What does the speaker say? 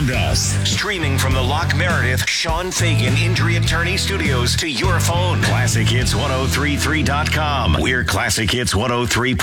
beyond us. Streaming from the Lock Meredith Sean Fagan Injury Attorney Studios to your phone. ClassicHits1033.com. We're Classic Hits 103.